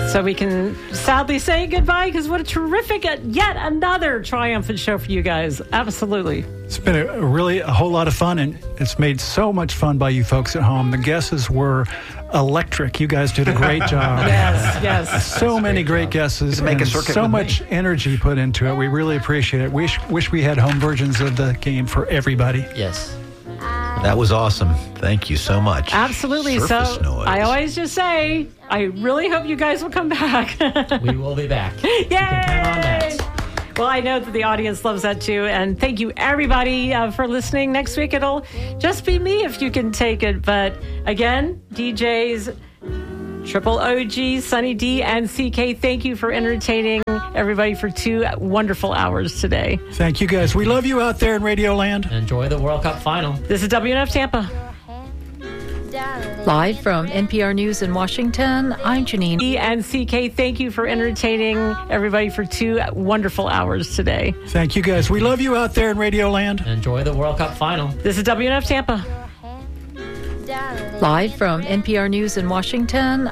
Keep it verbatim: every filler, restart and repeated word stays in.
So we can sadly say goodbye because what a terrific, yet another triumphant show for you guys. Absolutely. It's been a, a really a whole lot of fun, and it's made so much fun by you folks at home. The guesses were electric. You guys did a great job. Yes, yes. So many great, great guesses, make and a circuit so with much me. energy put into it. We really appreciate it. Wish wish we had home versions of the game for everybody. Yes. That was awesome. Thank you so much. Absolutely. Surface so noise. I always just say, I really hope you guys will come back. We will be back. Yay! You can count on that. Well, I know that the audience loves that too. And thank you, everybody, uh, for listening. Next week, it'll just be me if you can take it. But again, D Js, Triple O G, Sunny D, and C K, thank you for entertaining everybody for two wonderful hours today. Thank you, guys. We love you out there in Radio Land. Enjoy the World Cup final. This is W N F Tampa. Live from N P R News in Washington, I'm Janine. D and C K, thank you for entertaining everybody for two wonderful hours today. Thank you, guys. We love you out there in Radio Land. Enjoy the World Cup final. This is W N F Tampa. Live from N P R News in Washington,